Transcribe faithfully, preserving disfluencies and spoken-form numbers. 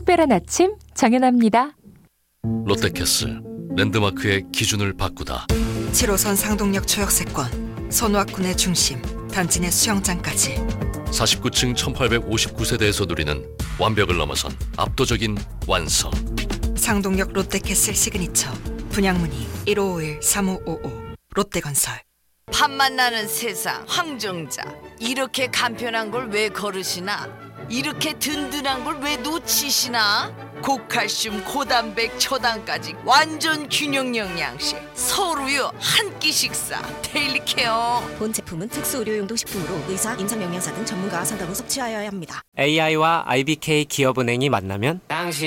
특별한 아침 정연아입니다. 롯데캐슬 랜드마크의 기준을 바꾸다. 칠 호선 상동역 초역세권, 손왁군의 중심, 단지 내 수영장까지 사십구 층 천팔백오십구 세대에서 누리는 완벽을 넘어선 압도적인 완성. 상동역 롯데캐슬 시그니처. 분양문의 일오오일 삼오오오. 롯데건설. 밥만 나는 세상 황정자, 이렇게 간편한 걸 왜 거르시나? 이렇게 든든한 걸 왜 놓치시나? 고칼슘, 고단백, 초당까지 완전 균형 영양식 서울우유 한 끼 식사 데일리 케어. 본 제품은 특수 의료용도 식품으로 의사, 임상영양사 등 전문가와 상담 후 섭취하여야 합니다. 에이아이와 아이비케이 기업은행이 만나면 당신